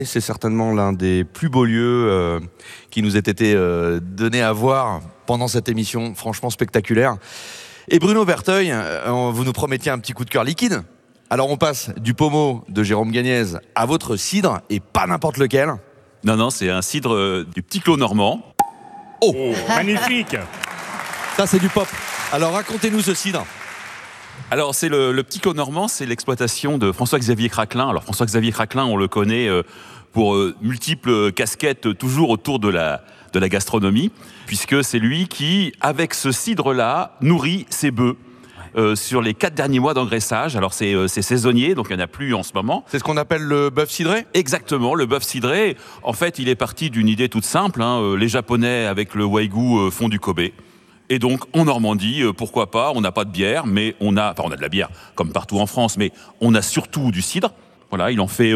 C'est certainement l'un des plus beaux lieux qui nous ait été donné à voir pendant cette émission, franchement spectaculaire. Et Bruno Berteuil, vous nous promettiez un petit coup de cœur liquide. Alors on passe du pommeau de Jérôme Gagnez à votre cidre, et pas n'importe lequel. Non, c'est un cidre du Petit Clos normand. Oh, magnifique. Ça c'est du pop. Alors racontez-nous ce cidre. Alors c'est le Petit Clos normand, c'est l'exploitation de François-Xavier Craquelin. Alors François-Xavier Craquelin, on le connaît pour multiples casquettes toujours autour de la gastronomie, puisque c'est lui qui, avec ce cidre-là, nourrit ses bœufs. Sur les 4 derniers mois d'engraissage. Alors c'est saisonnier, donc il n'y en a plus en ce moment. C'est ce qu'on appelle le bœuf cidré ? Exactement, le bœuf cidré. En fait, il est parti d'une idée toute simple. Les Japonais, avec le wagyu, font du Kobe. Et donc, en Normandie, pourquoi pas, on n'a pas de bière, mais on a de la bière, comme partout en France, mais on a surtout du cidre. Voilà, il en fait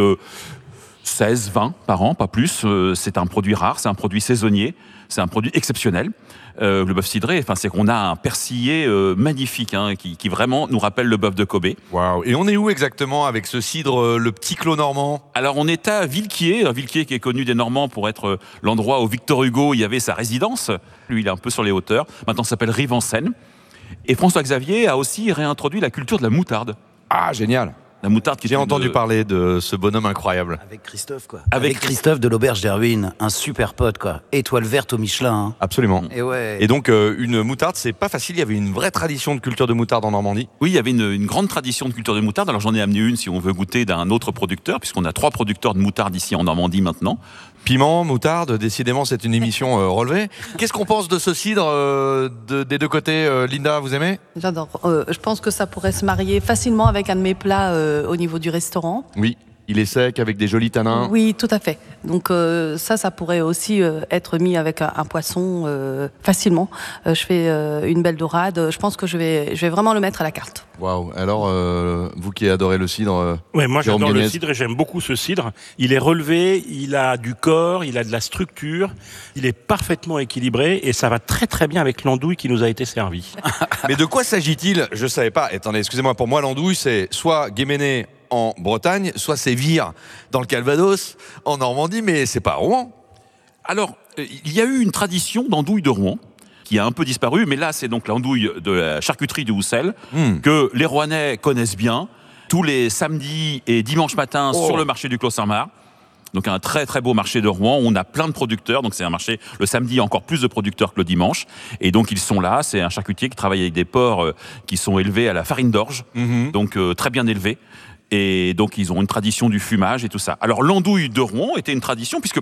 16, 20 par an, pas plus. C'est un produit rare, c'est un produit saisonnier, c'est un produit exceptionnel. Le bœuf cidré, c'est qu'on a un persillé magnifique, qui vraiment nous rappelle le bœuf de Kobe. Waouh. Et on est où exactement avec ce cidre, le Petit Clos normand ? Alors on est à Villequier qui est connu des Normands pour être l'endroit où Victor Hugo y avait sa résidence. Lui, il est un peu sur les hauteurs. Maintenant, ça s'appelle Rive-en-Seine. Et François-Xavier a aussi réintroduit la culture de la moutarde. Ah, génial. La moutarde qui J'ai entendu parler de ce bonhomme incroyable. Avec Christophe, quoi. Avec Christophe de l'Auberge d'Erwin, un super pote, quoi. Étoile verte au Michelin. Absolument. Et ouais. Et donc, une moutarde, c'est pas facile. Il y avait une vraie tradition de culture de moutarde en Normandie. Oui, il y avait une grande tradition de culture de moutarde. Alors j'en ai amené une si on veut goûter d'un autre producteur, puisqu'on a 3 producteurs de moutarde ici en Normandie maintenant. Piment, moutarde, décidément, c'est une émission relevée. Qu'est-ce qu'on pense de ce cidre des deux côtés Linda, vous aimez ? J'adore. Je pense que ça pourrait se marier facilement avec un de mes plats au niveau du restaurant. Oui. Il est sec, avec des jolis tanins. Oui, tout à fait. Donc ça pourrait aussi être mis avec un poisson facilement. Je fais une belle dorade. Je pense que je vais vraiment le mettre à la carte. Waouh. Alors, vous qui adorez le cidre... Ouais, moi Jérôme j'adore le Gagnez. cidre et j'aime beaucoup ce cidre. Il est relevé, il a du corps, il a de la structure, il est parfaitement équilibré et ça va très très bien avec l'andouille qui nous a été servie. Mais de quoi s'agit-il ? Je savais pas. Attendez, excusez-moi, pour moi, l'andouille, c'est soit Guéméné en Bretagne, soit c'est Vire dans le Calvados, en Normandie, mais c'est pas à Rouen. Alors, il y a eu une tradition d'andouille de Rouen qui a un peu disparu, mais là, c'est donc l'andouille de la charcuterie de Houssel, que les Rouennais connaissent bien, tous les samedis et dimanches matins sur le marché du Clos Saint-Marc. Donc un très très beau marché de Rouen, on a plein de producteurs, donc c'est un marché, le samedi, il y a encore plus de producteurs que le dimanche, et donc ils sont là, c'est un charcutier qui travaille avec des porcs qui sont élevés à la farine d'orge, donc très bien élevés. Et donc, ils ont une tradition du fumage et tout ça. Alors, l'andouille de Rouen était une tradition, puisque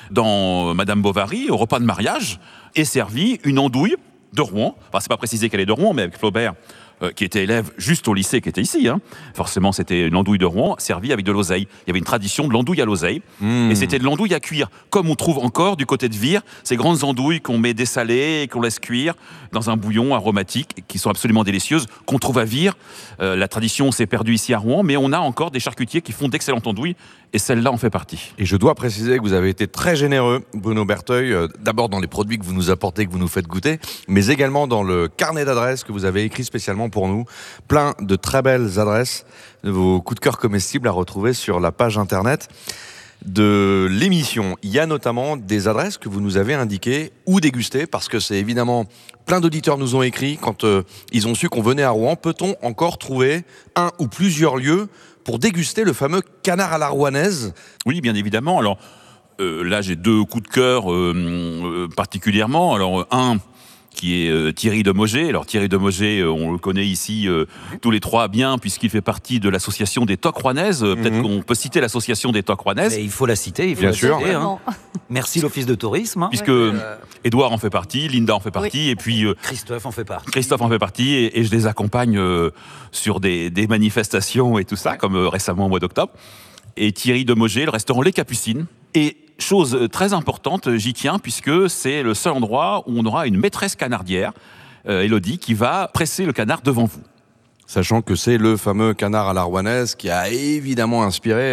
dans Madame Bovary, au repas de mariage, est servie une andouille de Rouen. Enfin, c'est pas précisé qu'elle est de Rouen, mais avec Flaubert, qui était élève juste au lycée, qui était ici. Forcément, c'était une andouille de Rouen servie avec de l'oseille. Il y avait une tradition de l'andouille à l'oseille. Et c'était de l'andouille à cuire. Comme on trouve encore du côté de Vire, ces grandes andouilles qu'on met dessalées et qu'on laisse cuire dans un bouillon aromatique, qui sont absolument délicieuses, qu'on trouve à Vire. La tradition s'est perdue ici à Rouen, mais on a encore des charcutiers qui font d'excellentes andouilles, et celle-là en fait partie. Et je dois préciser que vous avez été très généreux, Bruno Berteuil, d'abord dans les produits que vous nous apportez, que vous nous faites goûter, mais également dans le carnet d'adresses que vous avez écrit spécialement pour nous. Plein de très belles adresses, de vos coups de cœur comestibles à retrouver sur la page internet de l'émission. Il y a notamment des adresses que vous nous avez indiquées ou dégustées, parce que c'est évidemment, plein d'auditeurs nous ont écrit quand ils ont su qu'on venait à Rouen. Peut-on encore trouver un ou plusieurs lieux pour déguster le fameux canard à la rouennaise ? Oui, bien évidemment. Alors là, j'ai 2 coups de cœur particulièrement. Alors un qui est Thierry de Mauger. Alors Thierry de Mauger, on le connaît ici tous les 3 bien, puisqu'il fait partie de l'association des Toques Rouennaises. Peut-être qu'on peut citer l'association des Toques Rouennaises. Mais il faut la citer, Bien sûr. Merci l'Office de tourisme. Puisque Édouard en fait partie, Linda en fait partie, et puis Christophe en fait partie. Christophe en fait partie, et je les accompagne sur des manifestations et tout ça, comme récemment au mois d'octobre. Et Thierry de Mauger, le restaurant Les Capucines. Et chose très importante, j'y tiens, puisque c'est le seul endroit où on aura une maîtresse canardière, Élodie, qui va presser le canard devant vous. Sachant que c'est le fameux canard à la rouennaise qui a évidemment inspiré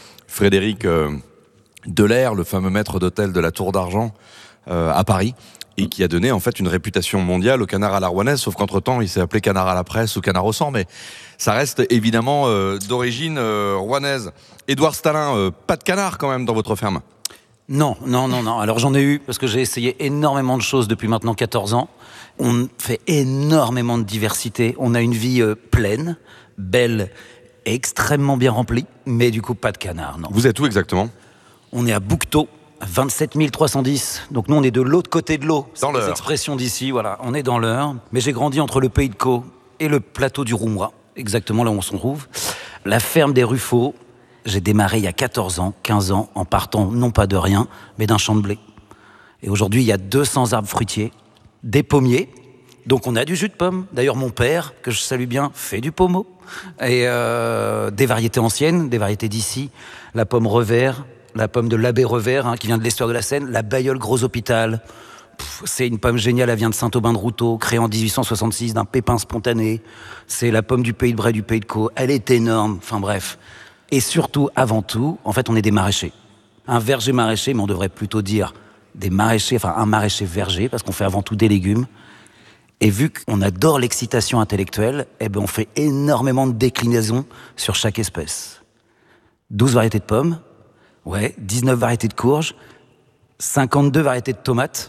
Frédéric Delair, le fameux maître d'hôtel de la Tour d'Argent à Paris. Et qui a donné en fait une réputation mondiale au canard à la rouennaise, sauf qu'entre-temps il s'est appelé canard à la presse ou canard au sang, mais ça reste évidemment d'origine rouennaise. Édouard Stalin, pas de canard quand même dans votre ferme? Non. Alors j'en ai eu, parce que j'ai essayé énormément de choses depuis maintenant 14 ans. On fait énormément de diversité. On a une vie pleine, belle, extrêmement bien remplie, mais du coup pas de canard, non. Vous êtes où exactement? On est à Bouquetot, 27 310. Donc nous, on est de l'autre côté de l'eau. Dans C'est les l'Eure. expressions d'ici, voilà. On est dans l'Eure. Mais j'ai grandi entre le Pays de Caux et le plateau du Roumois, exactement là où on se trouve. La ferme des Ruffaux, j'ai démarré il y a 14 ans, 15 ans, en partant non pas de rien, mais d'un champ de blé. Et aujourd'hui, il y a 200 arbres fruitiers, des pommiers. Donc on a du jus de pomme. D'ailleurs, mon père, que je salue bien, fait du pommeau. Et des variétés anciennes, des variétés d'ici. La pomme revers, la pomme de l'abbé Revers, qui vient de l'estuaire de la Seine, la Bailleul Gros Hôpital. C'est une pomme géniale, elle vient de Saint-Aubin-de-Routot, créée en 1866 d'un pépin spontané. C'est la pomme du Pays de Bray, du Pays de Caux. Elle est énorme, enfin bref. Et surtout, avant tout, en fait, on est des maraîchers. Un verger maraîcher, mais on devrait plutôt dire des maraîchers, enfin un maraîcher verger, parce qu'on fait avant tout des légumes. Et vu qu'on adore l'excitation intellectuelle, on fait énormément de déclinaisons sur chaque espèce. 12 variétés de pommes, 19 variétés de courges, 52 variétés de tomates.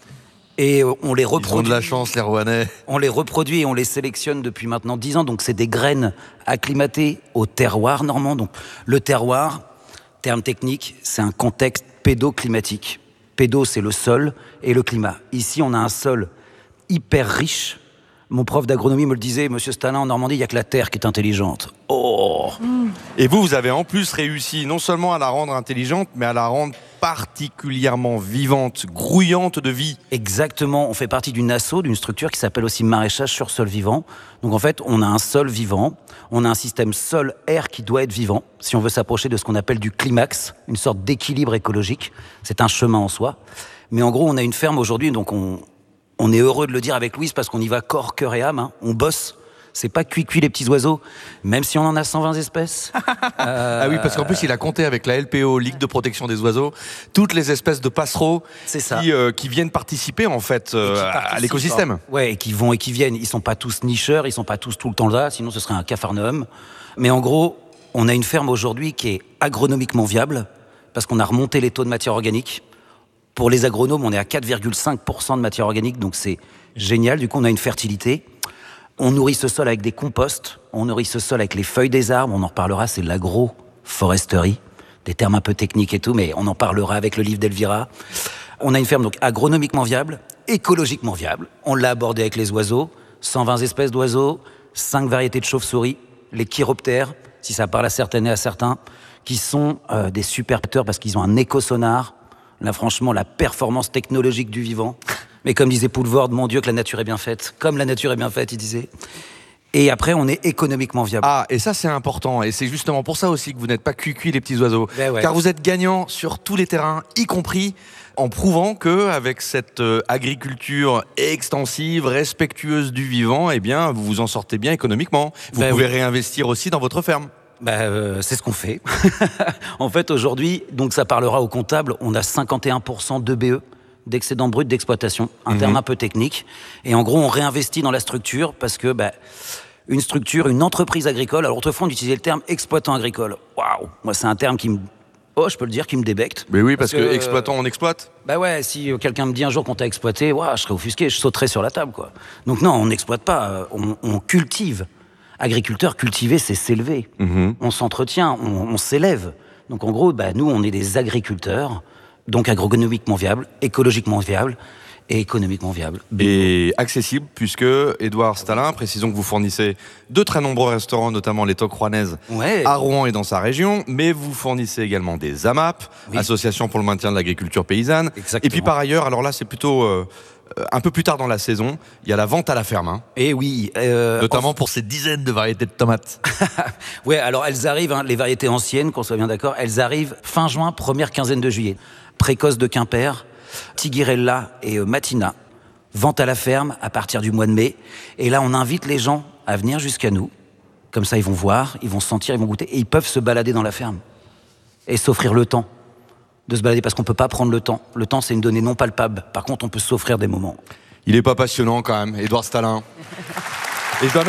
Et on les reproduit. Ils ont de la chance, les Rouennais. On les reproduit et on les sélectionne depuis maintenant 10 ans. Donc c'est des graines acclimatées au terroir normand. Donc le terroir, terme technique, c'est un contexte pédoclimatique. Pédo, c'est le sol et le climat. Ici, on a un sol hyper riche. Mon prof d'agronomie me le disait, Monsieur Stalin, en Normandie, il n'y a que la terre qui est intelligente. Oh. Et vous avez en plus réussi non seulement à la rendre intelligente, mais à la rendre particulièrement vivante, grouillante de vie. Exactement, on fait partie d'une asso, d'une structure qui s'appelle aussi maraîchage sur sol vivant. Donc en fait, on a un sol vivant, on a un système sol-air qui doit être vivant, si on veut s'approcher de ce qu'on appelle du climax, une sorte d'équilibre écologique. C'est un chemin en soi. Mais en gros, on a une ferme aujourd'hui, donc on est heureux de le dire avec Louise parce qu'on y va corps, cœur et âme. On bosse. C'est pas cuit les petits oiseaux, même si on en a 120 espèces. Ah oui, parce qu'en plus, il a compté avec la LPO, Ligue de protection des oiseaux, toutes les espèces de passereaux qui viennent participer en fait à l'écosystème. Ouais, et qui vont et qui viennent. Ils sont pas tous nicheurs, ils sont pas tous tout le temps là, sinon ce serait un capharnaüm. Mais en gros, on a une ferme aujourd'hui qui est agronomiquement viable, parce qu'on a remonté les taux de matière organique. Pour les agronomes, on est à 4,5% de matière organique, donc c'est génial. Du coup, on a une fertilité. On nourrit ce sol avec des composts, on nourrit ce sol avec les feuilles des arbres, on en reparlera, c'est l'agroforesterie, des termes un peu techniques et tout, mais on en parlera avec le livre d'Elvira. On a une ferme donc agronomiquement viable, écologiquement viable. On l'a abordé avec les oiseaux, 120 espèces d'oiseaux, 5 variétés de chauves-souris, les chiroptères, si ça parle à certaines et à certains, qui sont des super acteurs parce qu'ils ont un écosonar. Là, franchement, la performance technologique du vivant. Mais comme disait Poulvord, mon Dieu, que la nature est bien faite. Comme la nature est bien faite, il disait. Et après, on est économiquement viable. Ah, et ça, c'est important. Et c'est justement pour ça aussi que vous n'êtes pas cuit les petits oiseaux. Ouais. Car vous êtes gagnant sur tous les terrains, y compris en prouvant que avec cette agriculture extensive, respectueuse du vivant, eh bien, vous vous en sortez bien économiquement. Vous pouvez réinvestir aussi dans votre ferme. C'est ce qu'on fait. En fait, aujourd'hui, donc ça parlera aux comptables, on a 51% d'EBE, d'excédent brut d'exploitation, un terme un peu technique. Et en gros, on réinvestit dans la structure parce que une structure, une entreprise agricole, alors autrefois on utilisait le terme exploitant agricole. Waouh, moi c'est un terme qui me... je peux le dire, qui me débecte. Mais oui, parce que exploitant, on exploite. Si quelqu'un me dit un jour qu'on t'a exploité, je serais offusqué, je sauterais sur la table, quoi. Donc non, on n'exploite pas, on cultive. Agriculteur, cultiver, c'est s'élever. On s'entretient, on s'élève. Donc en gros, nous, on est des agriculteurs, donc agronomiquement viables, écologiquement viables et économiquement viables. Et accessible, puisque Édouard Stalin, précisons que vous fournissez de très nombreux restaurants, notamment les Toques rouennaises, à Rouen et dans sa région, mais vous fournissez également des AMAP, Association pour le maintien de l'agriculture paysanne. Exactement. Et puis par ailleurs, alors là, c'est plutôt... un peu plus tard dans la saison, il y a la vente à la ferme. Et oui. Notamment pour ces dizaines de variétés de tomates. Alors elles arrivent, les variétés anciennes, qu'on soit bien d'accord, elles arrivent fin juin, première quinzaine de juillet. Précoce de Quimper, Tiguirella et Matina. Vente à la ferme à partir du mois de mai. Et là, on invite les gens à venir jusqu'à nous. Comme ça, ils vont voir, ils vont sentir, ils vont goûter. Et ils peuvent se balader dans la ferme. Et s'offrir le temps de se balader parce qu'on peut pas prendre le temps. Le temps, c'est une donnée non palpable. Par contre, on peut s'offrir des moments. Il est pas passionnant quand même, Édouard Stalin. Et je dois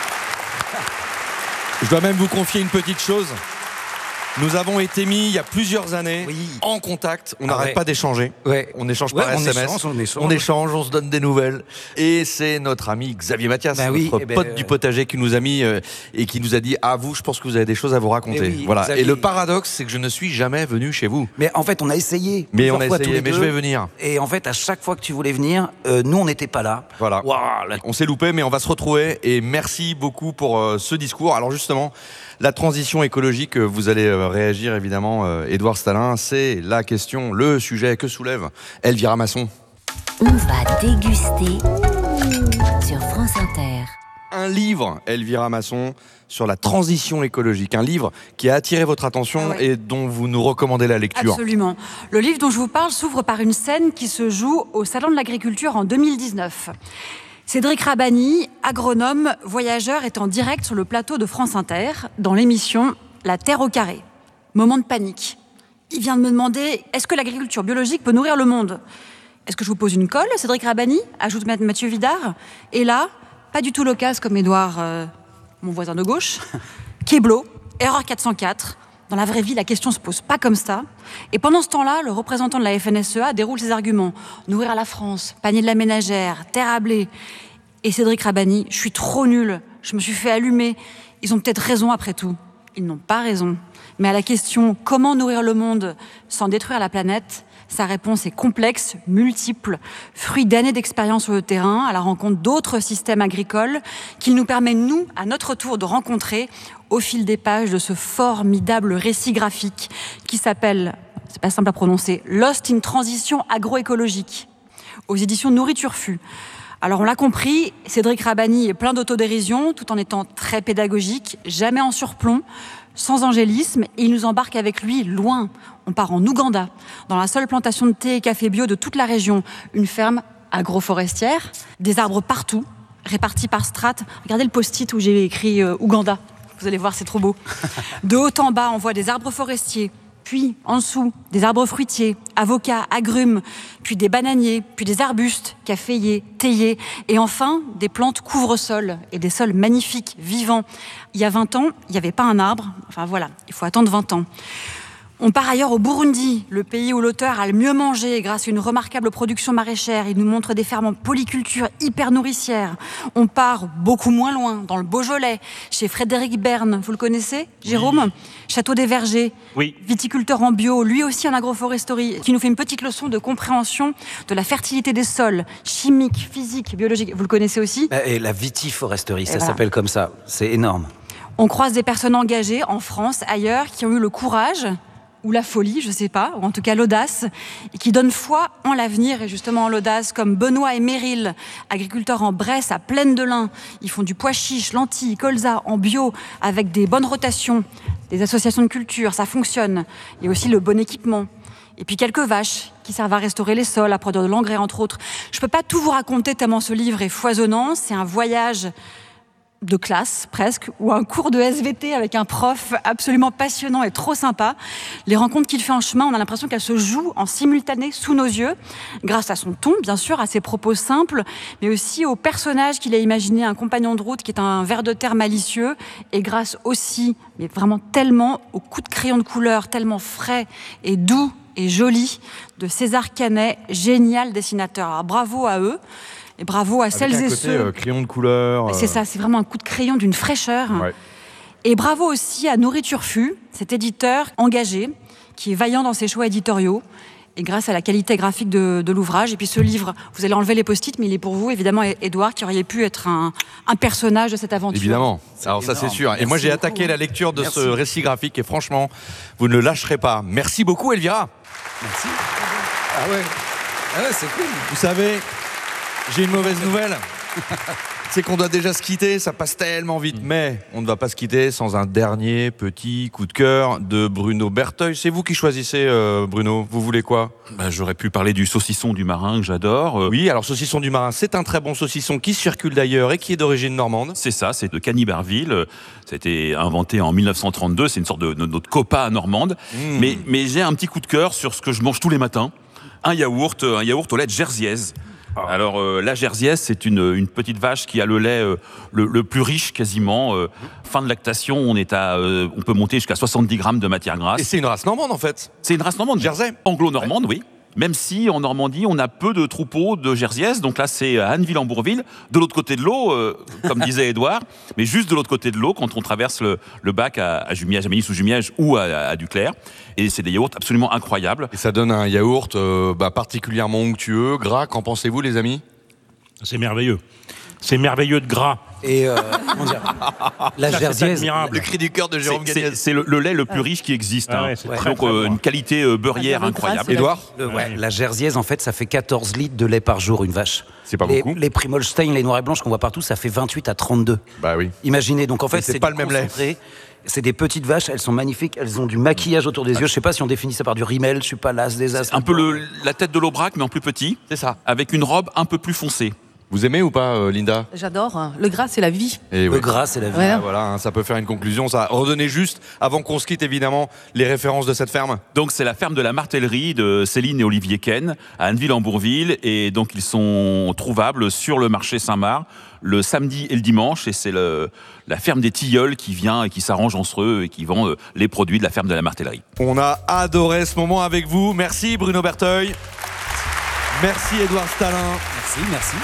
même vous confier une petite chose. Nous avons été mis il y a plusieurs années en contact. On n'arrête pas d'échanger. Ouais. On échange par SMS. On échange, on se donne des nouvelles. Et c'est notre ami Xavier Mathias, notre pote du potager, qui nous a mis et qui nous a dit: ah, vous, je pense que vous avez des choses à vous raconter. Voilà. Xavier. Et le paradoxe, c'est que je ne suis jamais venu chez vous. Mais en fait, on a essayé. Mais je vais venir. Et en fait, à chaque fois que tu voulais venir, nous, on n'était pas là. Voilà. Wow, on s'est loupé, mais on va se retrouver. Et merci beaucoup pour ce discours. Alors justement, la transition écologique, vous allez réagir évidemment, Édouard Stalin, c'est la question, le sujet que soulève Elvira Masson. On va déguster sur France Inter. Un livre, Elvira Masson, sur la transition écologique. Un livre qui a attiré votre attention et dont vous nous recommandez la lecture. Absolument. Le livre dont je vous parle s'ouvre par une scène qui se joue au Salon de l'Agriculture en 2019. Cédric Rabani, agronome, voyageur, est en direct sur le plateau de France Inter, dans l'émission La Terre au carré. Moment de panique. Il vient de me demander: est-ce que l'agriculture biologique peut nourrir le monde ? Est-ce que je vous pose une colle, Cédric Rabani ? Ajoute Mathieu Vidard. Et là, pas du tout loquace comme Édouard, mon voisin de gauche. Keblo, erreur 404. Dans la vraie vie, la question se pose pas comme ça. Et pendant ce temps-là, le représentant de la FNSEA déroule ses arguments. Nourrir la France, panier de la ménagère, terre à blé. Et Cédric Rabani: je suis trop nul, je me suis fait allumer. Ils ont peut-être raison après tout. Ils n'ont pas raison. Mais à la question « Comment nourrir le monde sans détruire la planète ?», sa réponse est complexe, multiple, fruit d'années d'expérience sur le terrain, à la rencontre d'autres systèmes agricoles, qu'il nous permet, nous, à notre tour, de rencontrer au fil des pages de ce formidable récit graphique qui s'appelle, c'est pas simple à prononcer, « Lost in Transition agroécologique » aux éditions Nourriture Fût. Alors on l'a compris, Cédric Rabani est plein d'autodérision, tout en étant très pédagogique, jamais en surplomb, sans angélisme, et il nous embarque avec lui loin. On part en Ouganda, dans la seule plantation de thé et café bio de toute la région, une ferme agroforestière, des arbres partout, répartis par strates. Regardez le post-it où j'ai écrit Ouganda, vous allez voir, c'est trop beau. De haut en bas, on voit des arbres forestiers, puis en dessous, des arbres fruitiers, avocats, agrumes, puis des bananiers, puis des arbustes, caféiers, théiers, et enfin des plantes couvre-sol et des sols magnifiques, vivants. Il y a 20 ans, il n'y avait pas un arbre. Enfin voilà, il faut attendre 20 ans. On part ailleurs au Burundi, le pays où l'auteur a le mieux mangé grâce à une remarquable production maraîchère. Il nous montre des fermes en polyculture hyper nourricières. On part beaucoup moins loin, dans le Beaujolais, chez Frédéric Berne. Vous le connaissez, Jérôme ? Oui. Château des Vergers, viticulteur en bio, lui aussi en agroforesterie, qui nous fait une petite leçon de compréhension de la fertilité des sols, chimique, physique, biologique. Vous le connaissez aussi ? Et la vitiforesterie, ça s'appelle comme ça. C'est énorme. On croise des personnes engagées en France, ailleurs, qui ont eu le courage ou la folie, je sais pas, ou en tout cas l'audace, et qui donnent foi en l'avenir et justement en l'audace, comme Benoît et Meryl, agriculteurs en Bresse à Plaine de l'Ain. Ils font du pois chiche, lentilles, colza en bio, avec des bonnes rotations, des associations de culture, ça fonctionne. Il y a aussi le bon équipement. Et puis quelques vaches qui servent à restaurer les sols, à produire de l'engrais, entre autres. Je peux pas tout vous raconter tellement ce livre est foisonnant, c'est un voyage de classe, presque, ou un cours de SVT avec un prof absolument passionnant et trop sympa. Les rencontres qu'il fait en chemin, on a l'impression qu'elles se jouent en simultané sous nos yeux, grâce à son ton, bien sûr, à ses propos simples, mais aussi au personnage qu'il a imaginé, un compagnon de route qui est un ver de terre malicieux, et grâce aussi, mais vraiment tellement, au coup de crayon de couleur, tellement frais et doux et joli, de César Canet, génial dessinateur. Alors, bravo à eux. Et bravo à celles et ceux. Crayon de couleur. C'est ça, c'est vraiment un coup de crayon d'une fraîcheur. Ouais. Et bravo aussi à Nourriture Fût, cet éditeur engagé, qui est vaillant dans ses choix éditoriaux, et grâce à la qualité graphique de l'ouvrage. Et puis ce livre, vous allez enlever les post-it, mais il est pour vous, évidemment, Édouard, qui aurait pu être un personnage de cette aventure. Évidemment, alors ça c'est sûr. Et moi j'ai attaqué la lecture de ce récit graphique, et franchement, vous ne le lâcherez pas. Merci beaucoup, Elvira. Merci. Ah ouais, c'est cool. Vous savez, j'ai une mauvaise nouvelle. C'est qu'on doit déjà se quitter, ça passe tellement vite. Mais on ne va pas se quitter sans un dernier petit coup de cœur de Bruno Berteuil. C'est vous qui choisissez, Bruno. Vous voulez quoi ? J'aurais pu parler du saucisson du marin que j'adore. Oui, alors saucisson du marin, c'est un très bon saucisson qui circule d'ailleurs et qui est d'origine normande. C'est ça, c'est de Canibarville. Ça a été inventé en 1932. C'est une sorte de notre copa normande. Mais j'ai un petit coup de cœur sur ce que je mange tous les matins. Un yaourt au lait de Jersiaise. Alors la Jersiaise, c'est une petite vache qui a le lait le plus riche quasiment. Fin de lactation, on peut monter jusqu'à 70 grammes de matière grasse. Et c'est une race normande en fait. C'est une race normande. Jersey. Anglo-normande, oui. Même si en Normandie, on a peu de troupeaux de Jersiaises. Donc là, c'est à Anneville-en-Bourville, de l'autre côté de l'eau, comme disait Édouard. Mais juste de l'autre côté de l'eau, quand on traverse le bac à Jumièges, à Ménis-sous-Jumièges ou à Duclair. Et c'est des yaourts absolument incroyables. Et ça donne un yaourt particulièrement onctueux, gras. Qu'en pensez-vous, les amis ? C'est merveilleux. C'est merveilleux de gras. Et comment dire, la Ça, c'est Jersiaise, admirable. Le cri du cœur de Jérôme Gagnès. C'est le lait le plus riche qui existe. Ah ouais, c'est très, Donc très bon. une qualité beurrière Ah, le gras, incroyable. c'est la- Édouard ? la Jersiaise, en fait, ça fait 14 litres de lait par jour, une vache. C'est pas beaucoup. Les Primolstein, les noirs et blanches qu'on voit partout, ça fait 28 à 32. Bah oui. Imaginez, donc en fait, Mais c'est c'est pas du le même lait. concentré. C'est des petites vaches, elles sont magnifiques, elles ont du maquillage autour des yeux. Je sais pas si on définit ça par du rimel, je suis pas las des as. Un peu la tête de l'aubrac, mais en plus petit. C'est ça. Avec une robe un peu plus foncée. Vous aimez ou pas, Linda ? J'adore. Hein. Le gras, c'est la vie. Et Le gras, c'est la vie. Ouais. Ah, voilà, hein, ça peut faire une conclusion. Ça. Redonnez juste, avant qu'on se quitte évidemment, les références de cette ferme. Donc c'est la ferme de la Martellerie de Céline et Olivier Ken à Anneville-en-Bourville. Et donc ils sont trouvables sur le marché Saint-Marc le samedi et le dimanche. Et c'est la ferme des Tilleuls qui vient et qui s'arrange entre eux et qui vend les produits de la ferme de la Martellerie. On a adoré ce moment avec vous. Merci Bruno Berteuil. Merci Édouard Stalin. Merci.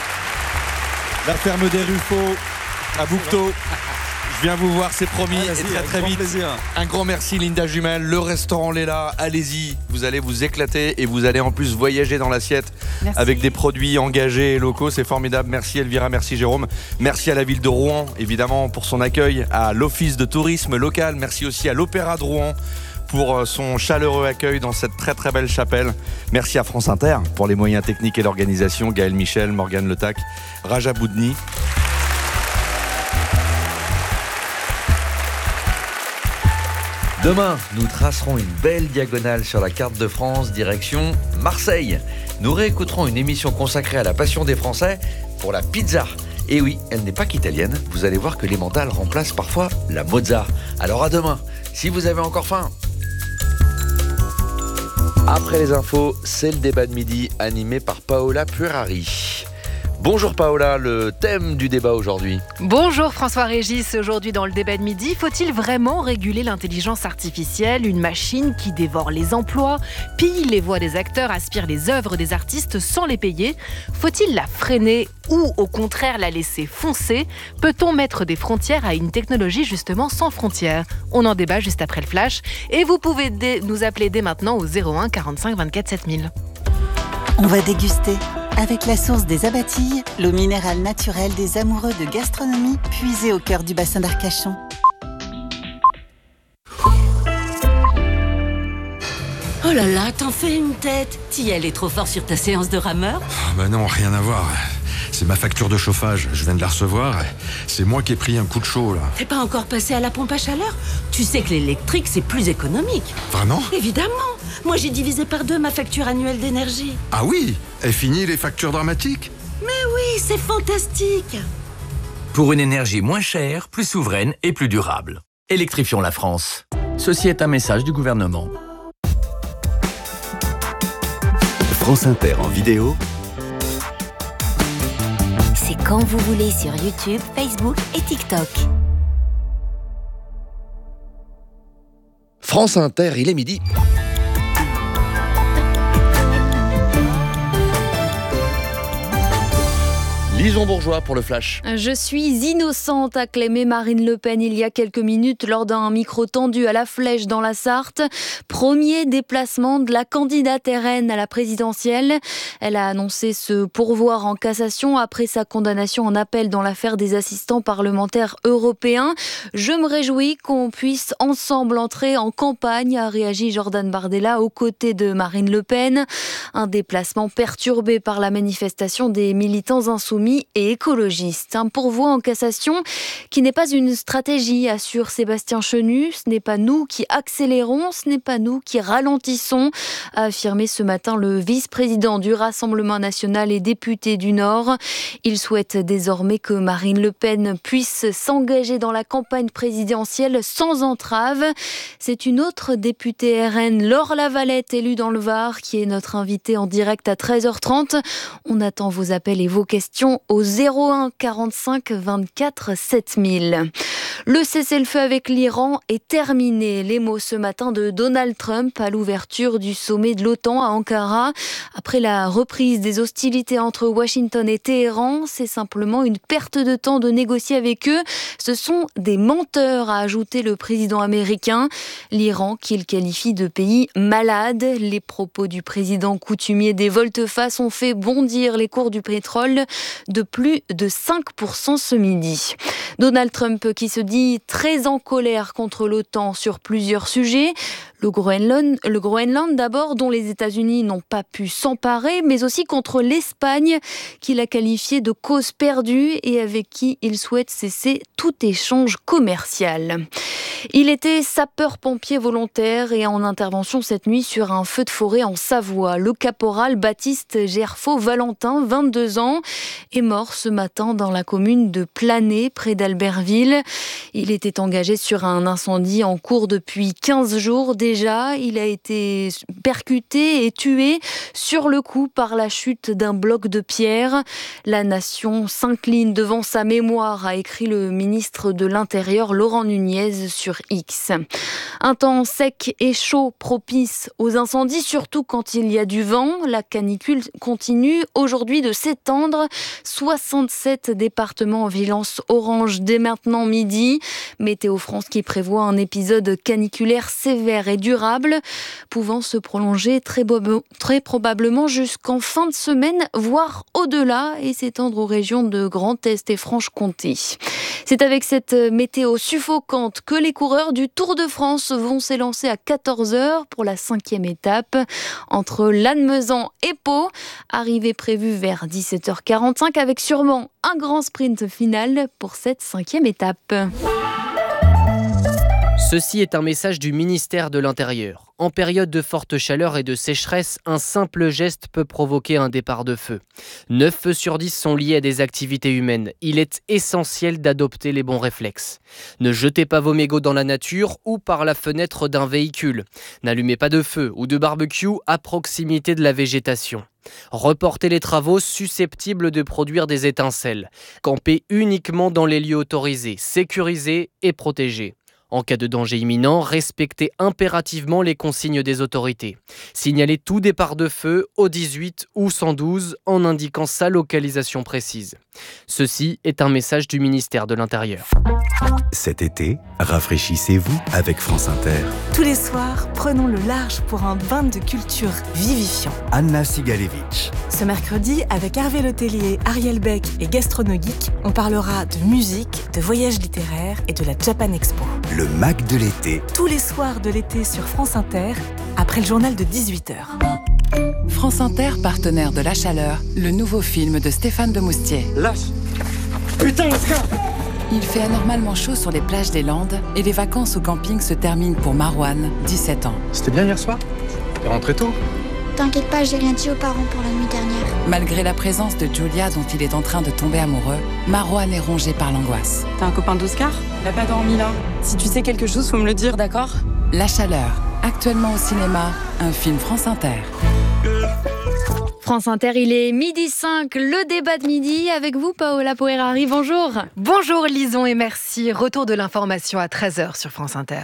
La ferme des Ruffaux à Bouquetot. Je viens vous voir, c'est promis, et très vite. Un grand merci Linda Jumel, le restaurant Léla, allez-y, vous allez vous éclater et vous allez en plus voyager dans l'assiette avec des produits engagés et locaux, c'est formidable. Merci Elvira, merci Jérôme, merci à la ville de Rouen évidemment pour son accueil, à l'office de tourisme local, merci aussi à l'Opéra de Rouen pour son chaleureux accueil dans cette très très belle chapelle. Merci à France Inter pour les moyens techniques et l'organisation, Gaël Michel, Morgane Letac, Raja Boudni. Demain, nous tracerons une belle diagonale sur la carte de France, direction Marseille. Nous réécouterons une émission consacrée à la passion des Français pour la pizza. Et oui, elle n'est pas qu'italienne, vous allez voir que l'emmental remplace parfois la mozza. Alors à demain, si vous avez encore faim. Après les infos, c'est le débat de midi animé par Paola Puerari. Bonjour Paola, le thème du débat aujourd'hui. Bonjour François-Régis, aujourd'hui dans le débat de midi, faut-il vraiment réguler l'intelligence artificielle, une machine qui dévore les emplois, pille les voix des acteurs, aspire les œuvres des artistes sans les payer ? Faut-il la freiner ou au contraire la laisser foncer ? Peut-on mettre des frontières à une technologie justement sans frontières ? On en débat juste après le flash et vous pouvez nous appeler dès maintenant au 01 45 24 7000. On va déguster avec la source des Abatilles, l'eau minérale naturelle des amoureux de gastronomie puisée au cœur du bassin d'Arcachon. Oh là là, t'en fais une tête. T'y es allé trop fort sur ta séance de rameur ? Bah non, rien à voir. C'est ma facture de chauffage, je viens de la recevoir. C'est moi qui ai pris un coup de chaud, là. T'es pas encore passé à la pompe à chaleur ? Tu sais que l'électrique, c'est plus économique. Vraiment ? Évidemment. Moi, j'ai divisé par 2 ma facture annuelle d'énergie. Ah oui ? Et fini les factures dramatiques ? Mais oui, c'est fantastique. Pour une énergie moins chère, plus souveraine et plus durable. Électrifions la France. Ceci est un message du gouvernement. France Inter en vidéo. C'est quand vous voulez sur YouTube, Facebook et TikTok. France Inter, il est midi. Lison Bourgeois pour le Flash. Je suis innocente, a clamé Marine Le Pen il y a quelques minutes lors d'un micro tendu à la Flèche dans la Sarthe. Premier déplacement de la candidate RN à la présidentielle. Elle a annoncé se pourvoir en cassation après sa condamnation en appel dans l'affaire des assistants parlementaires européens. Je me réjouis qu'on puisse ensemble entrer en campagne, a réagi Jordan Bardella aux côtés de Marine Le Pen. Un déplacement perturbé par la manifestation des militants insoumis insoumis et écologistes. Un pourvoi en cassation qui n'est pas une stratégie, assure Sébastien Chenu. Ce n'est pas nous qui accélérons, ce n'est pas nous qui ralentissons, a affirmé ce matin le vice-président du Rassemblement national et député du Nord. Il souhaite désormais que Marine Le Pen puisse s'engager dans la campagne présidentielle sans entrave. C'est une autre députée RN, Laure Lavalette, élue dans le Var, qui est notre invitée en direct à 13h30. On attend vos appels et vos questions au 01 45 24 7000. Le cessez-le-feu avec l'Iran est terminé. Les mots ce matin de Donald Trump à l'ouverture du sommet de l'OTAN à Ankara. Après la reprise des hostilités entre Washington et Téhéran, c'est simplement une perte de temps de négocier avec eux. Ce sont des menteurs, a ajouté le président américain. L'Iran qu'il qualifie de pays malade. Les propos du président coutumier des volte-face ont fait bondir les cours du pétrole de plus de 5% ce midi. Donald Trump qui se dit très en colère contre l'OTAN sur plusieurs sujets. Le Groenland d'abord, dont les États-Unis n'ont pas pu s'emparer, mais aussi contre l'Espagne, qu'il a qualifié de cause perdue et avec qui il souhaite cesser tout échange commercial. Il était sapeur-pompier volontaire et en intervention cette nuit sur un feu de forêt en Savoie. Le caporal Baptiste Gerfaux-Valentin, 22 ans, est mort ce matin dans la commune de Planay, près d'Albertville. Il était engagé sur un incendie en cours depuis 15 jours déjà. Il a été percuté et tué sur le coup par la chute d'un bloc de pierre. La nation s'incline devant sa mémoire, a écrit le ministre de l'Intérieur Laurent Nunez sur X. Un temps sec et chaud propice aux incendies, surtout quand il y a du vent. La canicule continue aujourd'hui de s'étendre. 67 départements en vigilance orange dès maintenant midi. Météo France qui prévoit un épisode caniculaire sévère et durable, pouvant se prolonger très probablement jusqu'en fin de semaine, voire au-delà, et s'étendre aux régions de Grand Est et Franche-Comté. C'est avec cette météo suffocante que les coureurs du Tour de France vont s'élancer à 14h pour la 5e étape entre Lannemezan et Pau. Arrivée prévue vers 17h45 avec sûrement un grand sprint final pour cette 5e étape. Ceci est un message du ministère de l'Intérieur. En période de forte chaleur et de sécheresse, un simple geste peut provoquer un départ de feu. 9 feux sur 10 sont liés à des activités humaines. Il est essentiel d'adopter les bons réflexes. Ne jetez pas vos mégots dans la nature ou par la fenêtre d'un véhicule. N'allumez pas de feu ou de barbecue à proximité de la végétation. Reportez les travaux susceptibles de produire des étincelles. Campez uniquement dans les lieux autorisés, sécurisés et protégés. En cas de danger imminent, respectez impérativement les consignes des autorités. Signalez tout départ de feu au 18 ou 112 en indiquant sa localisation précise. Ceci est un message du ministère de l'Intérieur. Cet été, rafraîchissez-vous avec France Inter. Tous les soirs, prenons le large pour un bain de culture vivifiant. Anna Sigalevitch. Ce mercredi, avec Hervé Letellier, Ariel Beck et Gastronogeek, on parlera de musique, de voyages littéraires et de la Japan Expo. Le Mac de l'été. Tous les soirs de l'été sur France Inter, après le journal de 18h. France Inter, partenaire de La Chaleur, le nouveau film de Stéphane Demoustier. Lâche! Putain, Oscar! Il fait anormalement chaud sur les plages des Landes et les vacances au camping se terminent pour Marouane, 17 ans. C'était bien hier soir? T'es rentré tôt? T'inquiète pas, j'ai rien dit aux parents pour la nuit dernière. Malgré la présence de Julia dont il est en train de tomber amoureux, Marouane est rongé par l'angoisse. T'es un copain d'Oscar? Il a pas dormi là. Si tu sais quelque chose, faut me le dire, d'accord? La Chaleur, actuellement au cinéma, un film France Inter. France Inter, il est 12h05, le débat de midi avec vous, Paola Poerari, bonjour. Bonjour Lison et merci. Retour de l'information à 13h sur France Inter.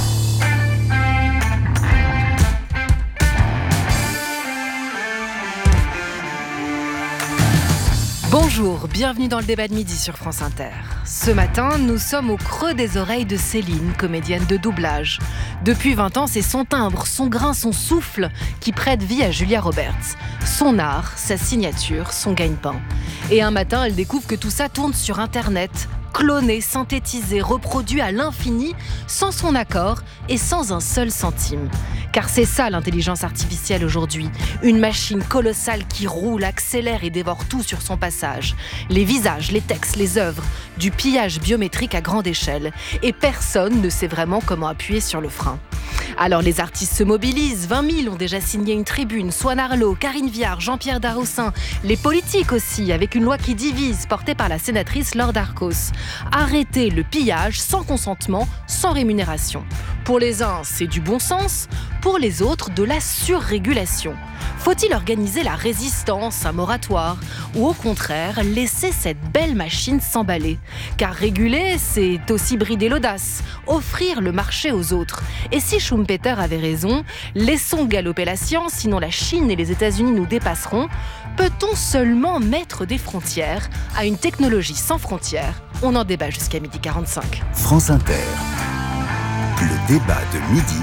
Bonjour, bienvenue dans le débat de midi sur France Inter. Ce matin, nous sommes au creux des oreilles de Céline, comédienne de doublage. Depuis 20 ans, c'est son timbre, son grain, son souffle qui prête vie à Julia Roberts. Son art, sa signature, son gagne-pain. Et un matin, elle découvre que tout ça tourne sur Internet. cloné, synthétisé, reproduit à l'infini, sans son accord et sans un seul centime. Car c'est ça l'intelligence artificielle aujourd'hui. Une machine colossale qui roule, accélère et dévore tout sur son passage. Les visages, les textes, les œuvres, du pillage biométrique à grande échelle. Et personne ne sait vraiment comment appuyer sur le frein. Alors les artistes se mobilisent, 20 000 ont déjà signé une tribune, Swan Arlo, Karine Viard, Jean-Pierre Darroussin, les politiques aussi, avec une loi qui divise, portée par la sénatrice Laure Darcos. Arrêter le pillage sans consentement, sans rémunération. Pour les uns, c'est du bon sens, pour les autres, de la surrégulation. Faut-il organiser la résistance, un moratoire, ou au contraire, laisser cette belle machine s'emballer? Car réguler, c'est aussi brider l'audace, offrir le marché aux autres. Et si Schumpeter avait raison, laissons galoper la science, sinon la Chine et les États-Unis nous dépasseront. Peut-on seulement mettre des frontières à une technologie sans frontières? On en débat jusqu'à 12h45. France Inter. Le débat de midi.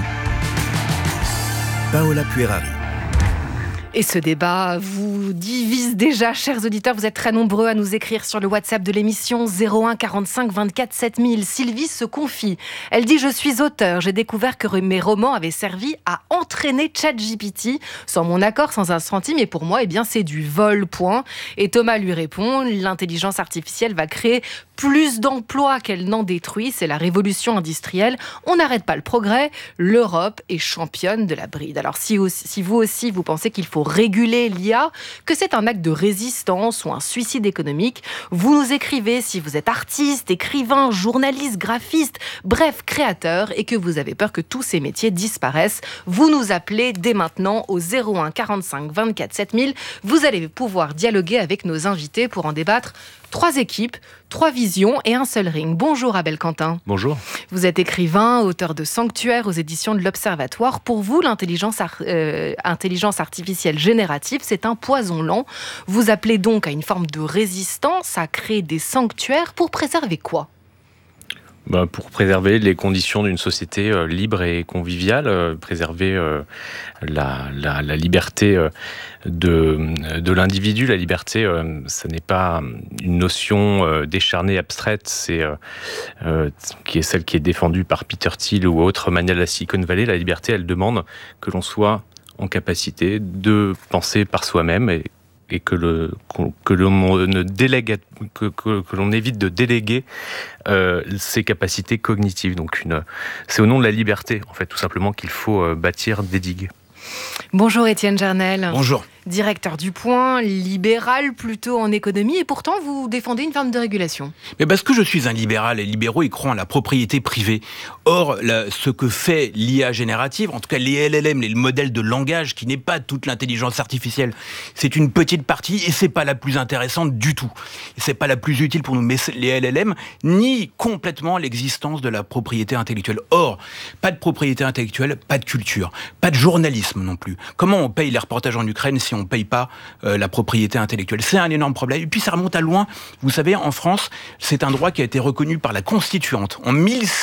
Paola Puerari. Et ce débat vous divise déjà, chers auditeurs. Vous êtes très nombreux à nous écrire sur le WhatsApp de l'émission 01 45 24 7000. Sylvie se confie. Elle dit « Je suis auteur. J'ai découvert que mes romans avaient servi à entraîner ChatGPT. Sans mon accord, sans un centime. Et pour moi, eh bien, c'est du vol, point. » Et Thomas lui répond « L'intelligence artificielle va créer plus d'emplois qu'elle n'en détruit. C'est la révolution industrielle. On n'arrête pas le progrès. L'Europe est championne de la bride. » Alors, si vous aussi, vous pensez qu'il faut réguler l'IA, que c'est un acte de résistance ou un suicide économique, vous nous écrivez si vous êtes artiste, écrivain, journaliste, graphiste, bref, créateur, et que vous avez peur que tous ces métiers disparaissent. Vous nous appelez dès maintenant au 01 45 24 7000. Vous allez pouvoir dialoguer avec nos invités pour en débattre. 3 équipes, 3 visions et un seul ring. Bonjour Abel Quentin. Bonjour. Vous êtes écrivain, auteur de Sanctuaire aux éditions de l'Observatoire. Pour vous, l'intelligence artificielle générative, c'est un poison lent. Vous appelez donc à une forme de résistance, à créer des sanctuaires pour préserver quoi ? Pour préserver les conditions d'une société libre et conviviale, préserver la liberté de l'individu. La liberté, ça n'est pas une notion décharnée, abstraite, c'est qui est celle qui est défendue par Peter Thiel ou autres manias de la Silicon Valley. La liberté, elle demande que l'on soit en capacité de penser par soi-même et que l'on ne délègue, que l'on évite de déléguer ses capacités cognitives. Donc c'est au nom de la liberté, en fait, tout simplement, qu'il faut bâtir des digues. Bonjour Étienne Jarnel. Bonjour. Directeur du Point, libéral plutôt en économie, et pourtant vous défendez une forme de régulation. Mais parce que je suis un libéral, et les libéraux ils croient en la propriété privée. Or, ce que fait l'IA générative, en tout cas les LLM, les modèles de langage, qui n'est pas toute l'intelligence artificielle, c'est une petite partie et c'est pas la plus intéressante du tout. C'est pas la plus utile pour nous. Mais les LLM nient complètement l'existence de la propriété intellectuelle. Or, pas de propriété intellectuelle, pas de culture, pas de journalisme non plus. Comment on paye les reportages en Ukraine si on ne paye pas la propriété intellectuelle? C'est un énorme problème. Et puis ça remonte à loin. Vous savez, en France, c'est un droit qui a été reconnu par la Constituante en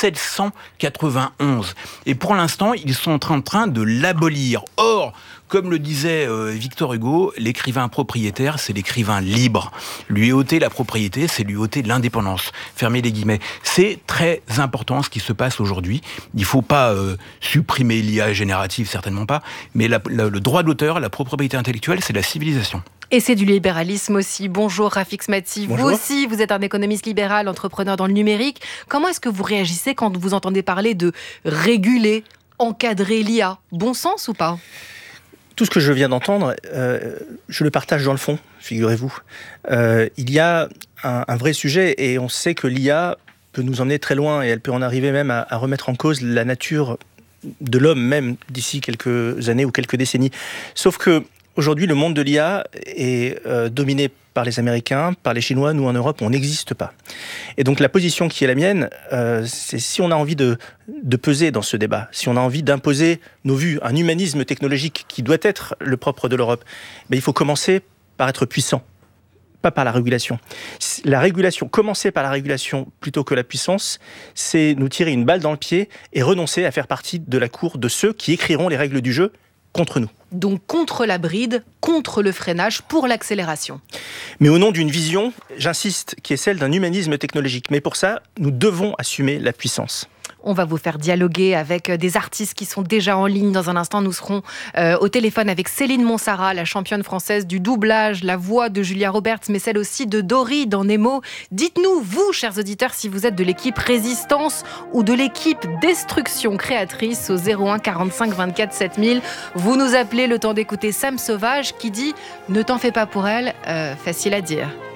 1791. Et pour l'instant, ils sont en train de l'abolir. Or, comme le disait Victor Hugo, l'écrivain propriétaire, c'est l'écrivain libre. Lui ôter la propriété, c'est lui ôter l'indépendance. Fermez les guillemets. C'est très important ce qui se passe aujourd'hui. Il ne faut pas supprimer l'IA générative, certainement pas, mais le droit d'auteur, la propriété intellectuelle, c'est la civilisation. Et c'est du libéralisme aussi. Bonjour Rafik Smati. Bonjour. Vous aussi, vous êtes un économiste libéral, entrepreneur dans le numérique. Comment est-ce que vous réagissez quand vous entendez parler de réguler, encadrer l'IA? Bon sens ou pas? Tout ce que je viens d'entendre, je le partage dans le fond, figurez-vous. Il y a un vrai sujet et on sait que l'IA peut nous emmener très loin et elle peut en arriver même à remettre en cause la nature de l'homme même d'ici quelques années ou quelques décennies. Sauf que aujourd'hui, le monde de l'IA est dominé par les Américains, par les Chinois. Nous, en Europe, on n'existe pas. Et donc, la position qui est la mienne, c'est si on a envie de peser dans ce débat, si on a envie d'imposer nos vues, un humanisme technologique qui doit être le propre de l'Europe, il faut commencer par être puissant, pas par la régulation. La régulation, commencer par la régulation plutôt que la puissance, c'est nous tirer une balle dans le pied et renoncer à faire partie de la cour de ceux qui écriront les règles du jeu contre nous. Donc contre la bride, contre le freinage, pour l'accélération. Mais au nom d'une vision, j'insiste, qui est celle d'un humanisme technologique. Mais pour ça, nous devons assumer la puissance. On va vous faire dialoguer avec des artistes qui sont déjà en ligne. Dans un instant, nous serons au téléphone avec Céline Monsara, la championne française du doublage, la voix de Julia Roberts, mais celle aussi de Dory dans Nemo. Dites-nous, vous, chers auditeurs, si vous êtes de l'équipe Résistance ou de l'équipe Destruction Créatrice au 01 45 24 7000. Vous nous appelez le temps d'écouter Sam Sauvage qui dit « Ne t'en fais pas pour elle », facile à dire.